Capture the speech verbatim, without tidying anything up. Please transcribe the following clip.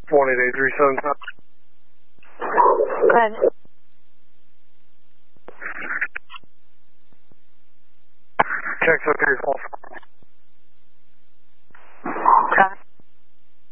one eight eight three seven. Go ahead. Checks okay, false.